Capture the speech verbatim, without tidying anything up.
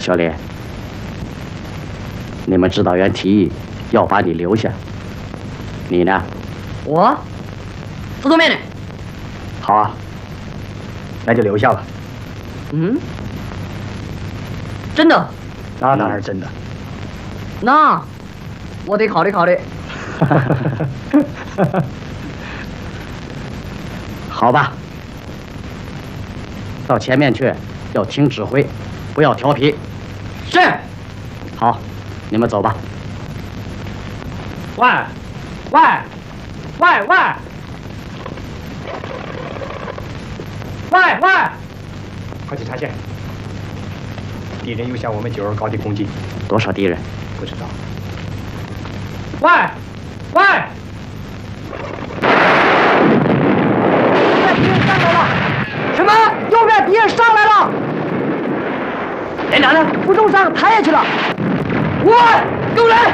小莲，你们指导员提议要把你留下，你呢？ 我不做面的。 好啊，那就留下吧。 嗯，真的？ 那当然是真的。 那我得考虑考虑。 好吧，到前面去，要听指挥，不要调皮。 是。 好，你们走吧。 喂，喂，喂喂，喂喂，快去查线。敌人又向我们九二高地攻击。 多少敌人？ 不知道。喂，喂！敌人上来了！什么？右边敌人上来了！连长呢？副中上抬下去了。喂，有人！